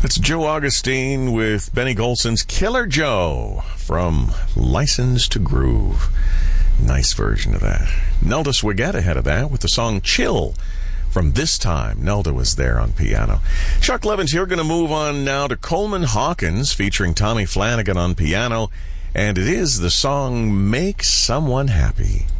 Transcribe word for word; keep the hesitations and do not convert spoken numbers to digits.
It's Joe Augustine with Benny Golson's Killer Joe from License to Groove. Nice version of that. Nelda Swiggett ahead of that with the song Chill from This Time. Nelda was there on piano. Chuck Levins here. Going to move on now to Coleman Hawkins featuring Tommy Flanagan on piano. And it is the song Make Someone Happy.